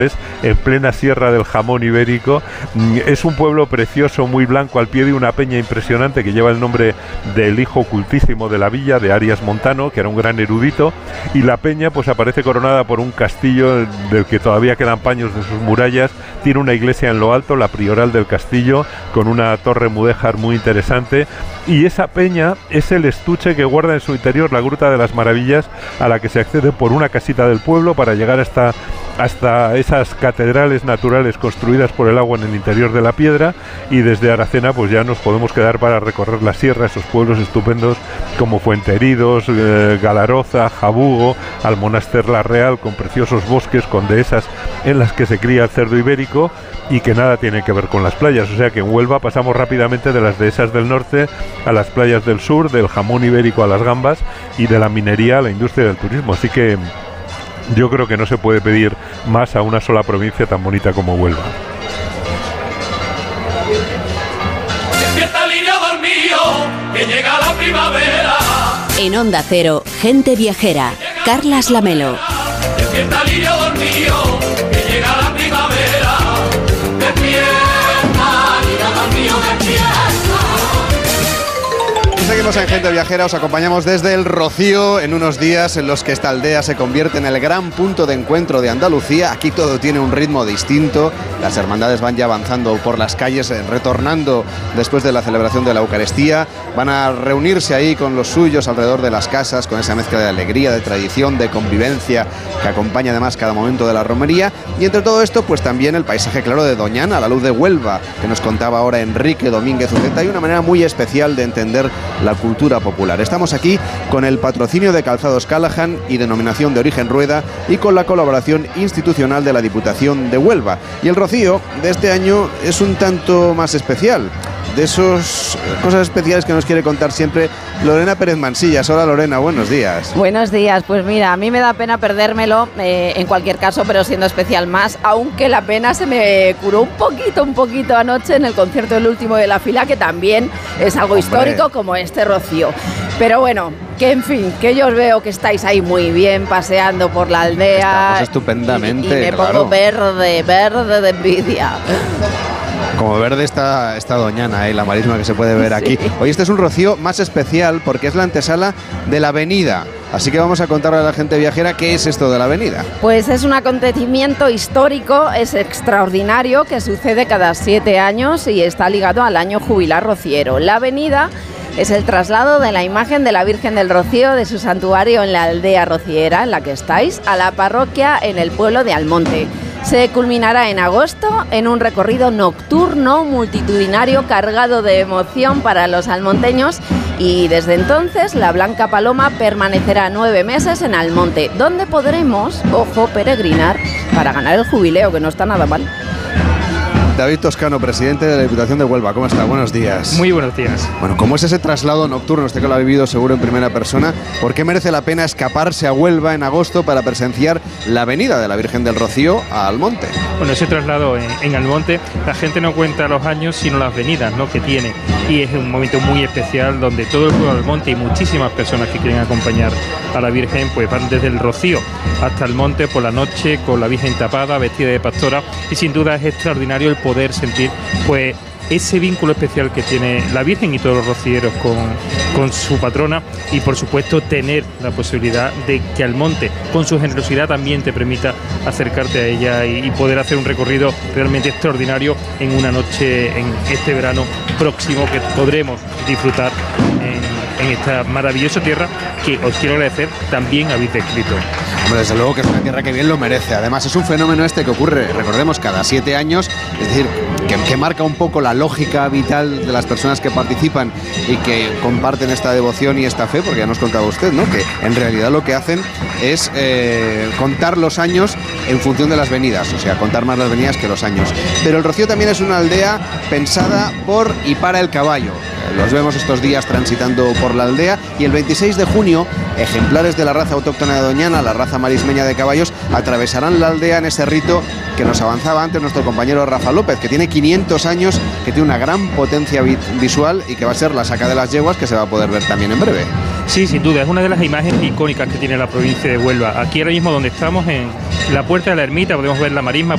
en plena Sierra del Jamón Ibérico. Es un pueblo precioso, muy blanco, al pie de una peña impresionante que lleva el nombre del hijo cultísimo de la villa, de Arias Montano, que era un gran erudito, y la peña pues aparece coronada por un castillo del que todavía quedan paños de sus murallas. Tiene una iglesia en lo alto, la prioral del castillo, con una torre mudéjar muy interesante, y esa peña es el estuche que guarda en su interior la Gruta de las Maravillas, a la que se accede por una casita del pueblo para llegar hasta esas catedrales naturales construidas por el agua en el interior de la piedra, y desde Aracena pues ya nos podemos quedar para recorrer la sierra, esos pueblos estupendos como Fuenteridos, Galaroza, Jabugo, Almonaster la Real, con preciosos bosques, con dehesas en las que se cría el cerdo ibérico y que nada tiene que ver con las playas. O sea que en Huelva pasamos rápidamente de las dehesas del norte a las playas del sur, del jamón ibérico a las gambas y de la minería a la industria del turismo. Así que yo creo que no se puede pedir más a una sola provincia tan bonita como Huelva. Despierta Lirio dormido, que llega la primavera. En Onda Cero, Gente Viajera, Carlas Lamelo. Despierta Lirio dormido, que llega la primavera. Despierta Lirio dormido, despierta. Seguimos en Gente Viajera, os acompañamos desde el Rocío en unos días en los que esta aldea se convierte en el gran punto de encuentro de Andalucía. Aquí todo tiene un ritmo distinto, las hermandades van ya avanzando por las calles, retornando después de la celebración de la Eucaristía, van a reunirse ahí con los suyos alrededor de las casas, con esa mezcla de alegría, de tradición, de convivencia que acompaña además cada momento de la romería. Y entre todo esto, pues también el paisaje claro de Doñana, la luz de Huelva, que nos contaba ahora Enrique Domínguez Uceta, y una manera muy especial de entender la cultura popular. Estamos aquí con el patrocinio de Calzados Callahan y Denominación de Origen Rueda, y con la colaboración institucional de la Diputación de Huelva. Y el Rocío de este año es un tanto más especial. De esas cosas especiales que nos quiere contar siempre Lorena Pérez Mansillas. Hola Lorena, buenos días. Buenos días, pues mira, a mí me da pena perdérmelo en cualquier caso, pero siendo especial más, aunque la pena se me curó un poquito anoche en el concierto del último de la fila, que también es algo histórico como este Rocío. Pero bueno, que en fin, que yo os veo que estáis ahí muy bien paseando por la aldea. Estamos estupendamente. Y me pongo verde de envidia. Como verde está Doñana, la marisma que se puede ver aquí. Hoy este es un Rocío más especial porque es la antesala de la Avenida. Así que vamos a contarle a la gente viajera qué es esto de la Avenida. Pues es un acontecimiento histórico, es extraordinario, que sucede cada 7 años y está ligado al año jubilar rociero. La Avenida es el traslado de la imagen de la Virgen del Rocío de su santuario en la aldea rociera en la que estáis, a la parroquia en el pueblo de Almonte. Se culminará en agosto en un recorrido nocturno multitudinario cargado de emoción para los almonteños, y desde entonces la Blanca Paloma permanecerá 9 meses en Almonte, donde podremos, ojo, peregrinar para ganar el jubileo, que no está nada mal. David Toscano, presidente de la Diputación de Huelva. ¿Cómo está? Buenos días. Muy buenos días. Bueno, ¿cómo es ese traslado nocturno? Usted que lo ha vivido seguro en primera persona. ¿Por qué merece la pena escaparse a Huelva en agosto para presenciar la Avenida de la Virgen del Rocío a Almonte? Bueno, ese traslado en Almonte, la gente no cuenta los años, sino las venidas, ¿no?, que tiene. Y es un momento muy especial donde todo el pueblo de Almonte y muchísimas personas que quieren acompañar a la Virgen, pues van desde el Rocío hasta Almonte por la noche con la Virgen tapada, vestida de pastora, y sin duda es extraordinario el poder sentir pues ese vínculo especial que tiene la Virgen y todos los rocieros con su patrona, y por supuesto tener la posibilidad de que Almonte con su generosidad también te permita acercarte a ella y poder hacer un recorrido realmente extraordinario en una noche en este verano próximo que podremos disfrutar en esta maravillosa tierra que os quiero agradecer también habéis descrito. Hombre, desde luego que es una tierra que bien lo merece. Además es un fenómeno este que ocurre, recordemos, cada 7 años, es decir, que marca un poco la lógica vital de las personas que participan y que comparten esta devoción y esta fe, porque ya nos contaba usted, ¿no?, que en realidad lo que hacen es contar los años en función de las venidas, o sea, contar más las venidas que los años. Pero el Rocío también es una aldea pensada por y para el caballo. Los vemos estos días transitando por la aldea, y el 26 de junio ejemplares de la raza autóctona de Doñana, la raza marismeña de caballos, atravesarán la aldea en ese rito que nos avanzaba antes nuestro compañero Rafa López, que tiene 500 años, que tiene una gran potencia visual y que va a ser la saca de las yeguas, que se va a poder ver también en breve. Sí, sin duda, es una de las imágenes icónicas que tiene la provincia de Huelva. Aquí ahora mismo donde estamos, en la puerta de la ermita, podemos ver la marisma